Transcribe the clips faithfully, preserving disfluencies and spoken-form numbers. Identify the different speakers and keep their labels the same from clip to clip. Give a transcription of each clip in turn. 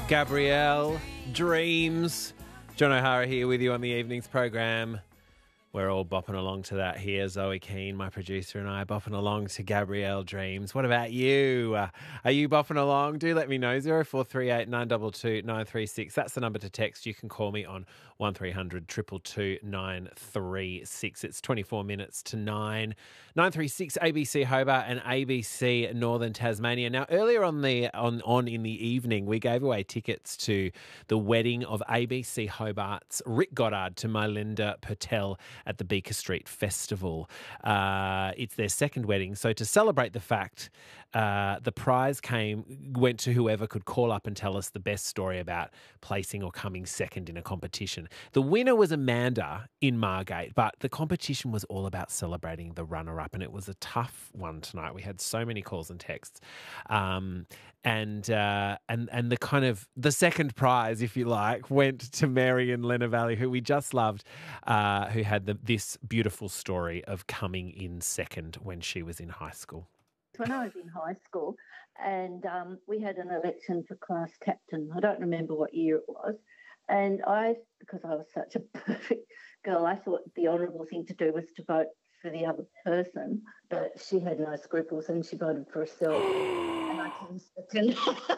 Speaker 1: Gabrielle, Dreams. John O'Hara here with you on the evenings program. We're all bopping along to that here. Zoe Keane, my producer, and I are bopping along to Gabrielle, Dreams. What about you? Uh, are you bopping along? Do let me know. zero four three eight nine two two nine three six. That's the number to text. You can call me on one three hundred two two two nine three six. It's twenty-four minutes to nine. nine three six A B C Hobart and A B C Northern Tasmania. Now, earlier on the on, on in the evening, we gave away tickets to the wedding of A B C Hobart's Rick Goddard to Melinda Patel at the Beaker Street Festival. Uh, it's their second wedding. So to celebrate the fact, uh, the prize came went to whoever could call up and tell us the best story about placing or coming second in a competition. The winner was Amanda in Margate, but the competition was all about celebrating the runner-up, and it was a tough one tonight. We had so many calls and texts. Um, and uh, and and the kind of the second prize, if you like, went to Mary in Lenna Valley, who we just loved, uh, who had the, this beautiful story of coming in second when she was in high school.
Speaker 2: When I was in high school, and um, we had an election for class captain. I don't remember what year it was. And I, because I was such a perfect girl, I thought the honourable thing to do was to vote for the other person, but she had no scruples and she voted for herself. And I came second.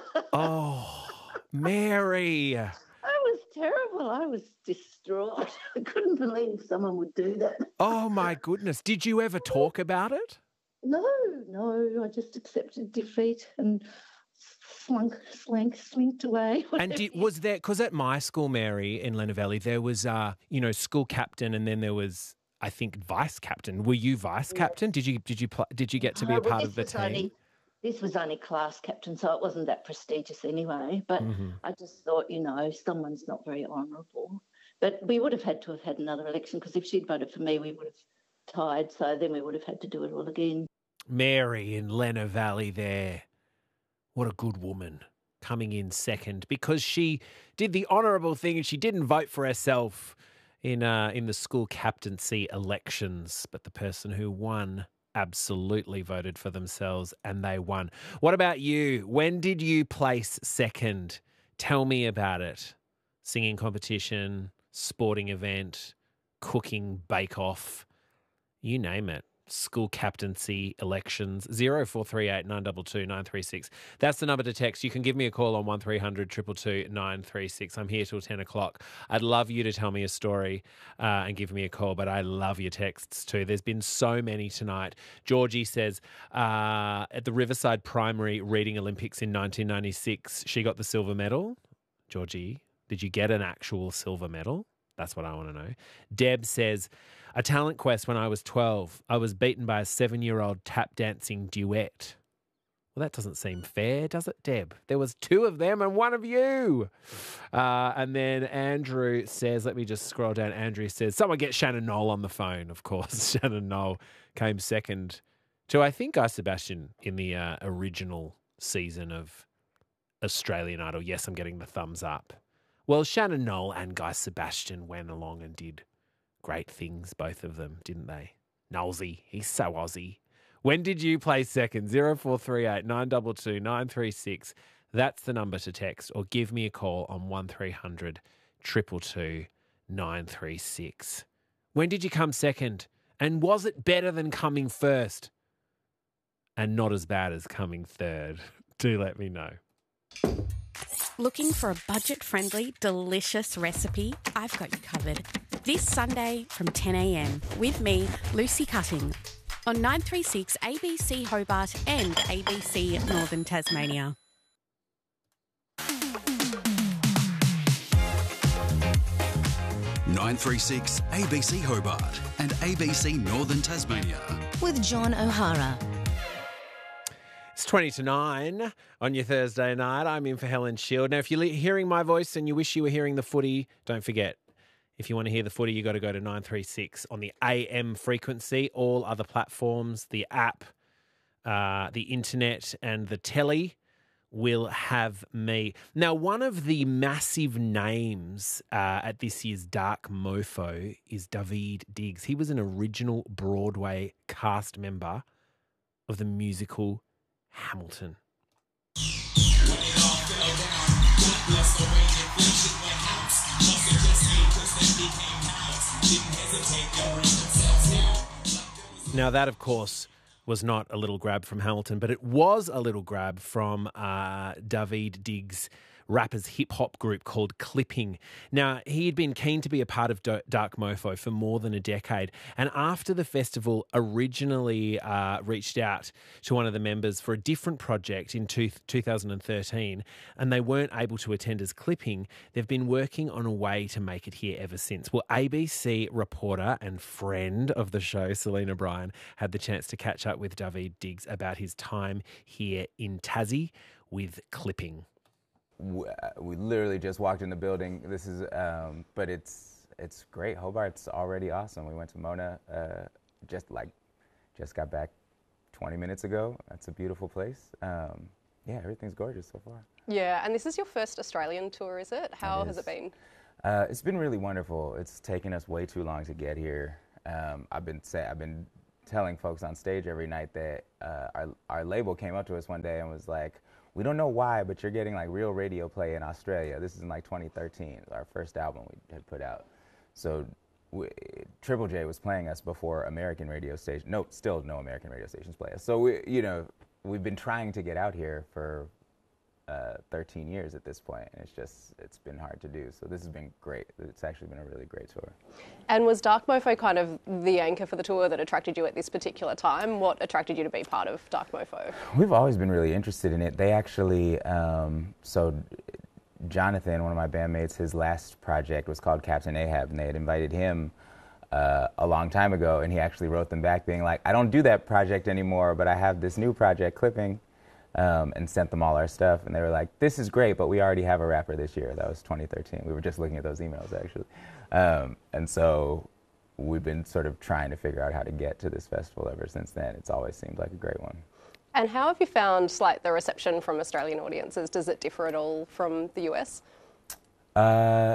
Speaker 1: Oh, Mary.
Speaker 2: I was terrible. I was distraught. I couldn't believe someone would do that.
Speaker 1: Oh, my goodness. Did you ever talk about it?
Speaker 2: No, no. I just accepted defeat and slunk, slank, slinked away.
Speaker 1: And did, was there, because at my school, Mary, in Lenna Valley, there was, uh, you know, school captain, and then there was, I think, vice captain. Were you vice captain? Did you did you pl- did you get to be
Speaker 2: uh,
Speaker 1: a
Speaker 2: well,
Speaker 1: part of the
Speaker 2: was
Speaker 1: team?
Speaker 2: Only, this was only class captain, so it wasn't that prestigious anyway. But
Speaker 1: Mm-hmm.
Speaker 2: I just thought, you know, someone's not very honourable. But we would have had to have had another election, because if she'd voted for me, we would have tied. So then we would have had to do it all again.
Speaker 1: Mary in Lenna Valley there. What a good woman, coming in second, because she did the honourable thing and she didn't vote for herself in uh, in the school captaincy elections. But the person who won absolutely voted for themselves and they won. What about you? When did you place second? Tell me about it. Singing competition, sporting event, cooking bake-off, you name it. School captaincy elections. zero four three eight nine two two nine three six. That's the number to text. You can give me a call on one three hundred two two two nine three six. I'm here till ten o'clock. I'd love you to tell me a story uh, and give me a call, but I love your texts too. There's been so many tonight. Georgie says uh, at the Riverside Primary Reading Olympics in nineteen ninety-six, she got the silver medal. Georgie, did you get an actual silver medal? That's what I want to know. Deb says, a talent quest when I was twelve. I was beaten by a seven-year-old tap dancing duet. Well, that doesn't seem fair, does it, Deb? There was two of them and one of you. Uh, and then Andrew says, let me just scroll down. Andrew says, someone get Shannon Knoll on the phone, of course. Shannon Knoll came second to, I think, Guy Sebastian in the uh, original season of Australian Idol. Yes, I'm getting the thumbs up. Well, Shannon Knoll and Guy Sebastian went along and did great things, both of them, didn't they? Knowlesy, he's so Aussie. When did you play second? zero four three eight nine two two nine three six. That's the number to text, or give me a call on one three hundred two two two nine three six. When did you come second? And was it better than coming first? And not as bad as coming third? Do let me know.
Speaker 3: Looking for a budget-friendly, delicious recipe? I've got you covered. This Sunday from ten a.m. with me, Lucy Cutting, on nine three six A B C Hobart and A B C Northern Tasmania.
Speaker 4: nine three six A B C Hobart and A B C Northern Tasmania.
Speaker 5: With John O'Hara.
Speaker 1: It's twenty to nine on your Thursday night. I'm in for Helen Shield. Now, if you're hearing my voice and you wish you were hearing the footy, don't forget, if you want to hear the footy, you got to go to nine three six on the A M frequency. All other platforms, the app, uh, the internet and the telly will have me. Now, one of the massive names uh, at this year's Dark Mofo is Daveed Diggs. He was an original Broadway cast member of the musical Hamilton. Now, that, of course, was not a little grab from Hamilton, but it was a little grab from uh, Daveed Diggs' rapper's hip-hop group called Clipping. Now, he had been keen to be a part of Do- Dark Mofo for more than a decade, and after the festival originally uh, reached out to one of the members for a different project in two- two thousand thirteen, and they weren't able to attend as Clipping, they've been working on a way to make it here ever since. Well, A B C reporter and friend of the show, Selena Bryan, had the chance to catch up with Daveed Diggs about his time here in Tassie with Clipping.
Speaker 6: We literally just walked in the building. This is, um, but it's it's great. Hobart's already awesome. We went to Mona, uh, just like, just got back twenty minutes ago. That's a beautiful place. Um, yeah, everything's gorgeous so far.
Speaker 7: Yeah, and this is your first Australian tour, is it? How
Speaker 6: It
Speaker 7: has
Speaker 6: is.
Speaker 7: it been?
Speaker 6: Uh, it's been really wonderful. It's taken us way too long to get here. Um, I've been say, I've been telling folks on stage every night that uh, our our label came up to us one day and was like, we don't know why, but you're getting like real radio play in Australia. This is in like twenty thirteen, our first album we had put out. So we, Triple J was playing us before American radio stations. No, still no American radio stations play us. So we, you know, we've been trying to get out here for uh, thirteen years at this point, and it's just, it's been hard to do. So this has been great. It's actually been a really great tour.
Speaker 7: And was Dark Mofo kind of the anchor for the tour that attracted you at this particular time? What attracted you to be part of Dark Mofo?
Speaker 6: We've always been really interested in it. They actually, um, so Jonathan, one of my bandmates, his last project was called Captain Ahab, and they had invited him uh, a long time ago, and he actually wrote them back being like, I don't do that project anymore, but I have this new project, Clipping, um, and sent them all our stuff, and they were like, this is great, but we already have a rapper this year. That was twenty thirteen. We were just looking at those emails, actually. Um, and so we've been sort of trying to figure out how to get to this festival ever since then. It's always seemed like a great one.
Speaker 7: And how have you found like the reception from Australian audiences? Does it differ at all from the U S?
Speaker 6: Uh,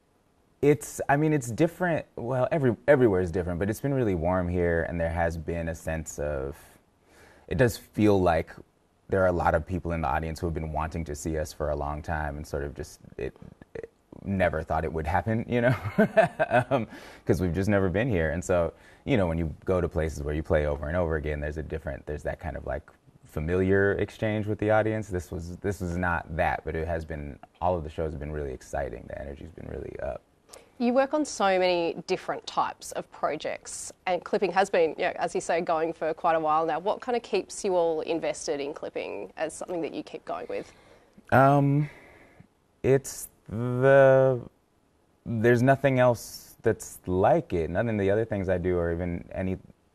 Speaker 6: it's, I mean, it's different. Well, every everywhere is different, but it's been really warm here, and there has been a sense of, it does feel like there are a lot of people in the audience who have been wanting to see us for a long time, and sort of just, it, it never thought it would happen, you know, because um, we've just never been here. And so, you know, when you go to places where you play over and over again, there's a different, there's that kind of like familiar exchange with the audience. This was, this was not that, but it has been, all of the shows have been really exciting. The energy's been really up.
Speaker 7: You work on so many different types of projects, and Clipping has been, you know, as you say, going for quite a while now. What kind of keeps you all invested in Clipping as something that you keep going with?
Speaker 6: Um, it's the, there's nothing else that's like it. None of the other things I do are even any,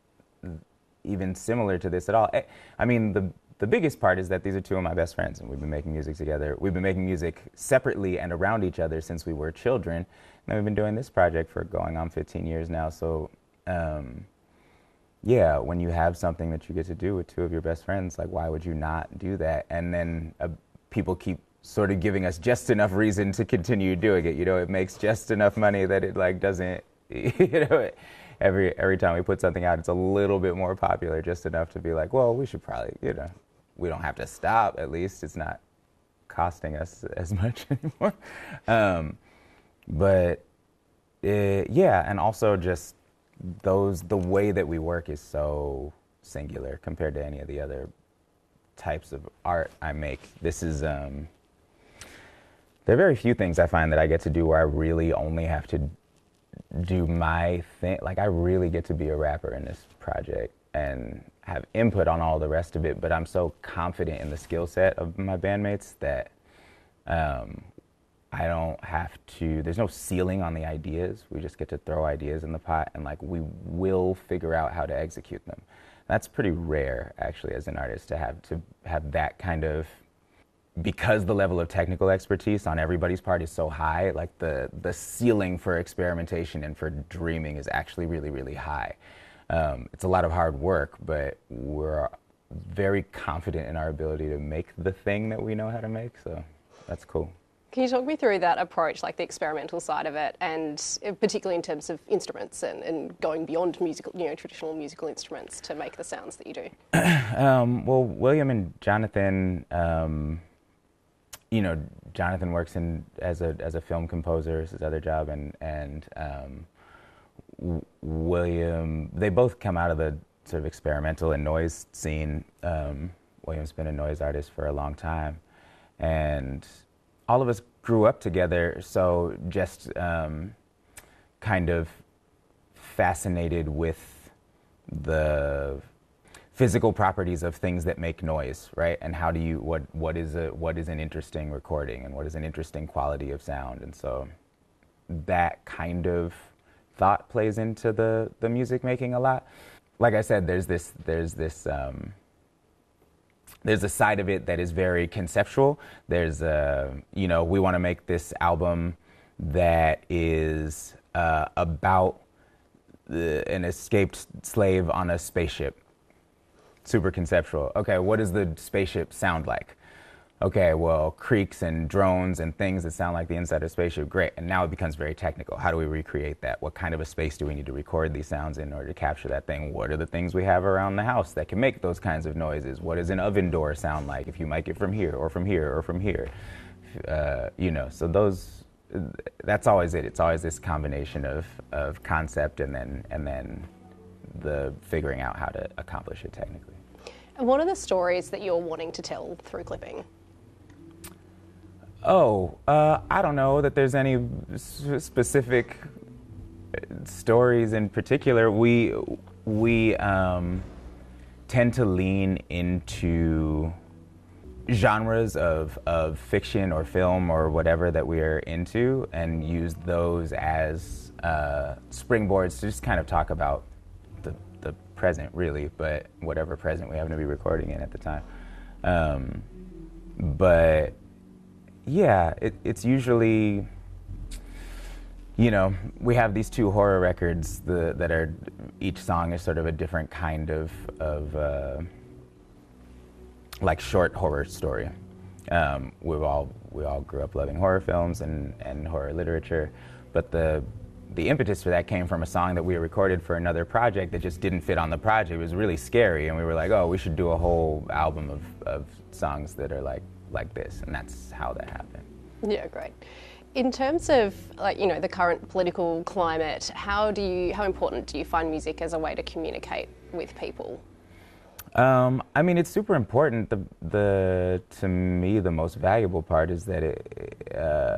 Speaker 6: even similar to this at all. I mean, the the biggest part is that these are two of my best friends, and we've been making music together. We've been making music separately and around each other since we were children. And we've been doing this project for going on fifteen years now. So, um, yeah, when you have something that you get to do with two of your best friends, like, why would you not do that? And then uh, people keep sort of giving us just enough reason to continue doing it. You know, it makes just enough money that it like doesn't, you know, it, every every time we put something out, it's a little bit more popular, just enough to be like, well, we should probably, you know, we don't have to stop. At least it's not costing us as much anymore. Um, but it, yeah, and also just those, the way that we work is so singular compared to any of the other types of art I make. This is, um, there are very few things I find that I get to do where I really only have to do my thing. Like, I really get to be a rapper in this project and have input on all the rest of it, but I'm so confident in the skill set of my bandmates that um, I don't have to, there's no ceiling on the ideas. We just get to throw ideas in the pot, and like, we will figure out how to execute them. That's pretty rare, actually, as an artist, to have to have that kind of, because the level of technical expertise on everybody's part is so high, like the, the ceiling for experimentation and for dreaming is actually really, really high. Um, it's a lot of hard work, but we're very confident in our ability to make the thing that we know how to make, so that's cool.
Speaker 7: Can you talk me through that approach, like the experimental side of it, and particularly in terms of instruments and, and going beyond musical, you know, traditional musical instruments to make the sounds that you do?
Speaker 6: um, well, William and Jonathan, um, you know, Jonathan works in as a as a film composer, is his other job, and and um, William, they both come out of the sort of experimental and noise scene. Um, William's been a noise artist for a long time, and all of us grew up together, so just um, kind of fascinated with the physical properties of things that make noise, right? And how do you, what, what is a, what is an interesting recording, and what is an interesting quality of sound? And so that kind of thought plays into the, the music making a lot. Like I said, there's this, there's this, um, there's a side of it that is very conceptual. There's a, you know, we want to make this album that is uh, about the, an escaped slave on a spaceship. Super conceptual. Okay, what does the spaceship sound like? Okay, well, creaks and drones and things that sound like the inside of a spaceship, great. And now it becomes very technical. How do we recreate that? What kind of a space do we need to record these sounds in order to capture that thing? What are the things we have around the house that can make those kinds of noises? What does an oven door sound like if you mic it from here or from here or from here? Uh, you know, so those, that's always it. It's always this combination of, of concept and then, and then the figuring out how to accomplish it technically.
Speaker 7: And what are the stories that you're wanting to tell through clipping?
Speaker 6: Oh, uh, I don't know that there's any s- specific stories in particular. We we um, tend to lean into genres of, of fiction or film or whatever that we are into, and use those as uh, springboards to just kind of talk about the the present, really, but whatever present we happen to be recording in at the time. Um, but yeah, it, it's usually, you know, we have these two horror records the, that are, each song is sort of a different kind of, of uh, like short horror story. Um, we've all, we all grew up loving horror films and, and horror literature, but the the impetus for that came from a song that we recorded for another project that just didn't fit on the project. It was really scary, and we were like, oh, we should do a whole album of, of songs that are like like this, and that's how that happened.
Speaker 7: Yeah, great. In terms of, like, you know, the current political climate, how do you, how important do you find music as a way to communicate with people?
Speaker 6: Um, I mean, it's super important. The the to me, the most valuable part is that it uh,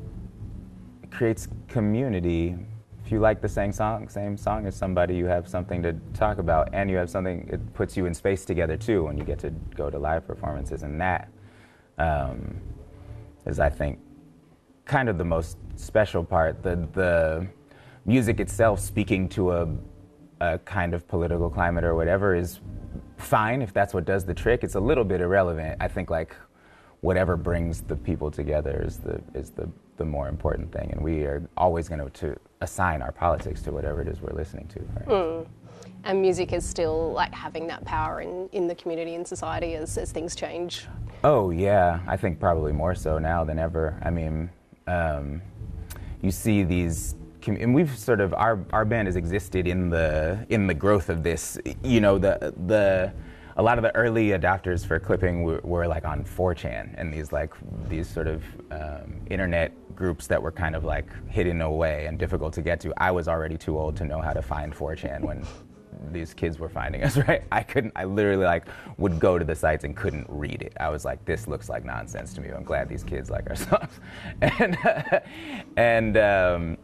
Speaker 6: creates community. If you like the same song, same song as somebody, you have something to talk about, and you have something. It puts you in space together too, when you get to go to live performances, and that um, is, I think, kind of the most special part. The the music itself speaking to a a kind of political climate or whatever is fine if that's what does the trick. It's a little bit irrelevant. I think like whatever brings the people together is the is the the more important thing, and we are always going to to assign our politics to whatever it is we're listening to. Right? Mm.
Speaker 7: And music is still like having that power in, in the community and society as, as things change.
Speaker 6: Oh yeah, I think probably more so now than ever. I mean, um, you see these, and we've sort of our our band has existed in the in the growth of this. You know, the the a lot of the early adopters for clipping were, were like on four chan and these like these sort of um, internet groups that were kind of like hidden away and difficult to get to. I was already too old to know how to find four chan when these kids were finding us, right? I couldn't, I literally like would go to the sites and couldn't read it. I was like, this looks like nonsense to me. I'm glad these kids like our songs. And, and, um,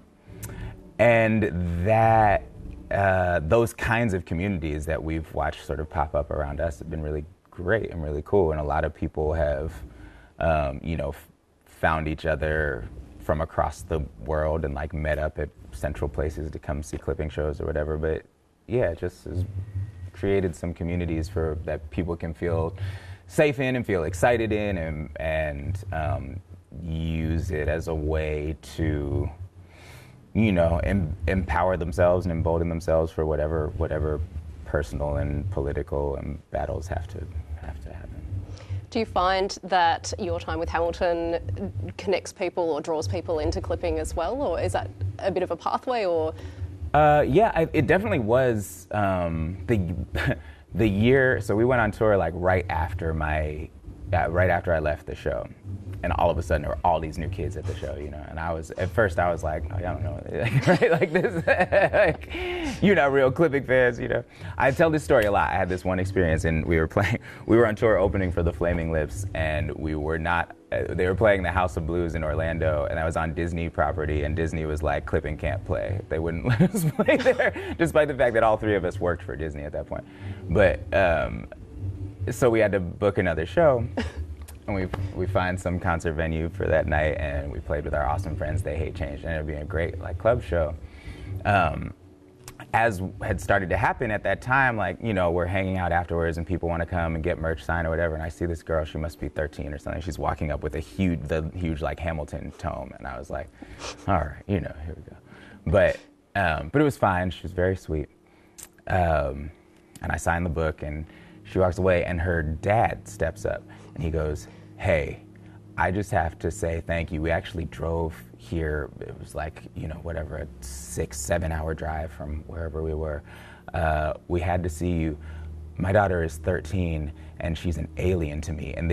Speaker 6: and that, uh, those kinds of communities that we've watched sort of pop up around us have been really great and really cool. And a lot of people have, um, you know, f- found each other from across the world and like met up at central places to come see clipping shows or whatever. But yeah, it just has created some communities for that people can feel safe in and feel excited in, and and um, use it as a way to, you know, em- empower themselves and embolden themselves for whatever whatever personal and political and battles have to have to happen.
Speaker 7: Do you find that your time with Hamilton connects people or draws people into clipping as well, or is that a bit of a pathway, or?
Speaker 6: Uh, yeah, I, it definitely was um, the the year. So we went on tour like right after my yeah, right after I left the show. And all of a sudden, there were all these new kids at the show, you know. And I was, at first, I was like, oh, I don't know, right? Like this, like, you're not real Clipping fans, you know. I tell this story a lot. I had this one experience, and we were playing, we were on tour opening for the Flaming Lips, and we were not, uh, they were playing the House of Blues in Orlando, and I was on Disney property, and Disney was like, Clipping can't play. They wouldn't let us play there, despite the fact that all three of us worked for Disney at that point. But, um, so we had to book another show. And we we find some concert venue for that night, and we played with our awesome friends, They Hate Change, and it ended up being a great like club show. Um, as had started to happen at that time, like, you know, we're hanging out afterwards, and people want to come and get merch signed or whatever, and I see this girl, she must be thirteen or something, she's walking up with a huge, the huge like Hamilton tome, and I was like, all right, you know, here we go. But, um, but it was fine, she was very sweet. Um, and I signed the book, and she walks away, and her dad steps up, and he goes, hey, I just have to say thank you. We actually drove here. It was like, you know, whatever, a six, seven hour drive from wherever we were. Uh, we had to see you. My daughter is thirteen, and she's an alien to me. And